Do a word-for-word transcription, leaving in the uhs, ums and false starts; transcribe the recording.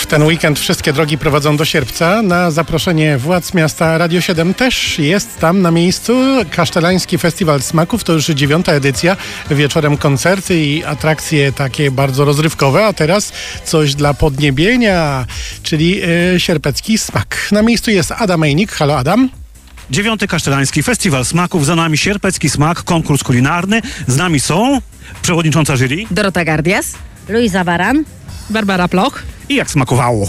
W ten weekend wszystkie drogi prowadzą do Sierpca. Na zaproszenie władz miasta Radio siedem też jest tam na miejscu Kasztelański Festiwal Smaków. To już dziewiąta edycja. Wieczorem koncerty i atrakcje takie bardzo rozrywkowe. A teraz coś dla podniebienia, czyli yy, sierpecki smak. Na miejscu jest Adam Ejnik. Halo Adam. Dziewiąty Kasztelański Festiwal Smaków, za nami sierpecki smak, konkurs kulinarny. Z nami są przewodnicząca jury Dorota Gardias, Luisa Baran, Barbara Ploch. I jak smakowało?